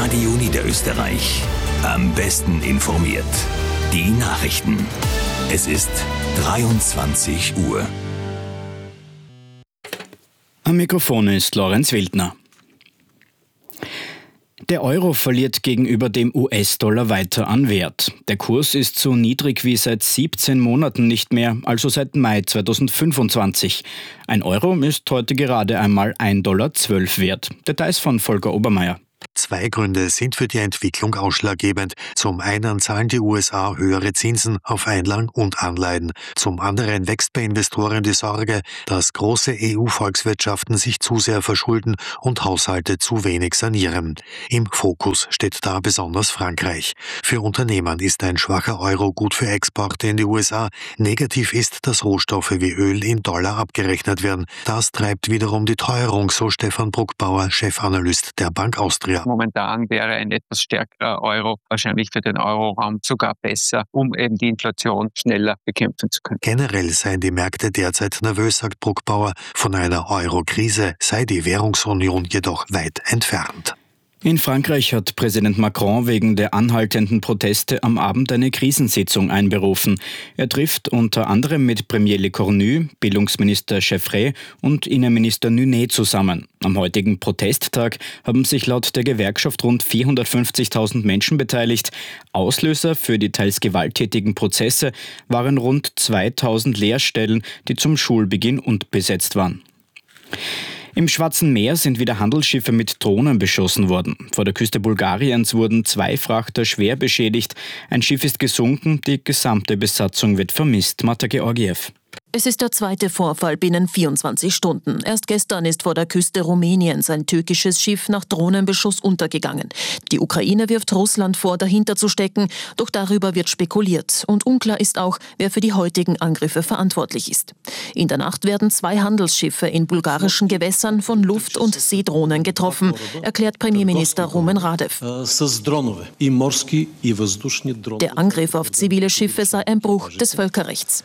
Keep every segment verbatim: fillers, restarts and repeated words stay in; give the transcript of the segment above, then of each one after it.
Radio Niederösterreich. Am besten informiert. Die Nachrichten. Es ist dreiundzwanzig Uhr. Am Mikrofon ist Lorenz Wildner. Der Euro verliert gegenüber dem U S-Dollar weiter an Wert. Der Kurs ist so niedrig wie seit siebzehn Monaten nicht mehr, also seit Mai zweitausendfünfundzwanzig. Ein Euro ist heute gerade einmal ein Komma zwölf Dollar wert. Details von Volker Obermeier. Zwei Gründe sind für die Entwicklung ausschlaggebend. Zum einen zahlen die U S A höhere Zinsen auf Einlagen und Anleihen. Zum anderen wächst bei Investoren die Sorge, dass große E U-Volkswirtschaften sich zu sehr verschulden und Haushalte zu wenig sanieren. Im Fokus steht da besonders Frankreich. Für Unternehmen ist ein schwacher Euro gut für Exporte in die U S A. Negativ ist, dass Rohstoffe wie Öl in Dollar abgerechnet werden. Das treibt wiederum die Teuerung, so Stefan Bruckbauer, Chefanalyst der Bank Austria. Momentan wäre ein etwas stärkerer Euro wahrscheinlich für den Euroraum sogar besser, um eben die Inflation schneller bekämpfen zu können. Generell seien die Märkte derzeit nervös, sagt Bruckbauer. Von einer Euro-Krise sei die Währungsunion jedoch weit entfernt. In Frankreich hat Präsident Macron wegen der anhaltenden Proteste am Abend eine Krisensitzung einberufen. Er trifft unter anderem mit Premier Lecornu, Bildungsminister Cheffray und Innenminister Nunet zusammen. Am heutigen Protesttag haben sich laut der Gewerkschaft rund vierhundertfünfzigtausend Menschen beteiligt. Auslöser für die teils gewalttätigen Prozesse waren rund zweitausend Lehrstellen, die zum Schulbeginn unbesetzt waren. Im Schwarzen Meer sind wieder Handelsschiffe mit Drohnen beschossen worden. Vor der Küste Bulgariens wurden zwei Frachter schwer beschädigt. Ein Schiff ist gesunken, die gesamte Besatzung wird vermisst. Marta Georgiev. Es ist der zweite Vorfall binnen vierundzwanzig Stunden. Erst gestern ist vor der Küste Rumäniens ein türkisches Schiff nach Drohnenbeschuss untergegangen. Die Ukraine wirft Russland vor, dahinter zu stecken, doch darüber wird spekuliert. Und unklar ist auch, wer für die heutigen Angriffe verantwortlich ist. In der Nacht werden zwei Handelsschiffe in bulgarischen Gewässern von Luft- und Seedrohnen getroffen, erklärt Premierminister Rumen Radev. Der Angriff auf zivile Schiffe sei ein Bruch des Völkerrechts.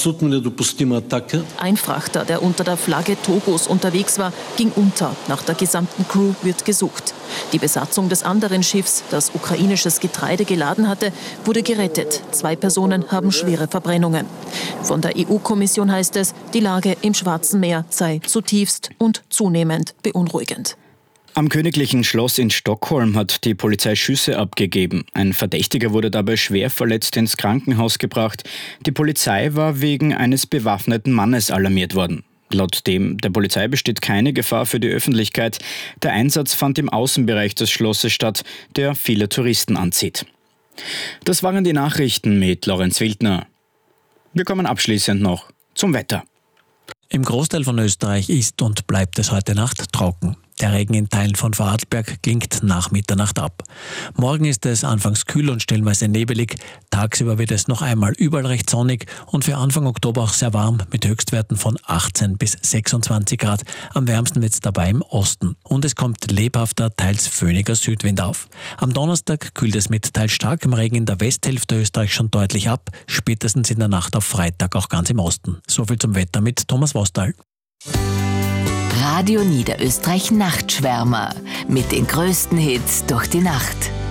Ein Frachter, der unter der Flagge Togos unterwegs war, ging unter. Nach der gesamten Crew wird gesucht. Die Besatzung des anderen Schiffs, das ukrainisches Getreide geladen hatte, wurde gerettet. Zwei Personen haben schwere Verbrennungen. Von der E U-Kommission heißt es, die Lage im Schwarzen Meer sei zutiefst und zunehmend beunruhigend. Am Königlichen Schloss in Stockholm hat die Polizei Schüsse abgegeben. Ein Verdächtiger wurde dabei schwer verletzt ins Krankenhaus gebracht. Die Polizei war wegen eines bewaffneten Mannes alarmiert worden. Laut dem der Polizei besteht keine Gefahr für die Öffentlichkeit. Der Einsatz fand im Außenbereich des Schlosses statt, der viele Touristen anzieht. Das waren die Nachrichten mit Lorenz Wildner. Wir kommen abschließend noch zum Wetter. Im Großteil von Österreich ist und bleibt es heute Nacht trocken. Der Regen in Teilen von Vorarlberg klingt nach Mitternacht ab. Morgen ist es anfangs kühl und stellenweise nebelig. Tagsüber wird es noch einmal überall recht sonnig und für Anfang Oktober auch sehr warm mit Höchstwerten von achtzehn bis sechsundzwanzig Grad. Am wärmsten wird es dabei im Osten. Und es kommt lebhafter, teils föhniger Südwind auf. Am Donnerstag kühlt es mit teils starkem Regen in der Westhälfte Österreichs schon deutlich ab, spätestens in der Nacht auf Freitag auch ganz im Osten. Soviel zum Wetter mit Thomas Wostal. Radio Niederösterreich Nachtschwärmer mit den größten Hits durch die Nacht.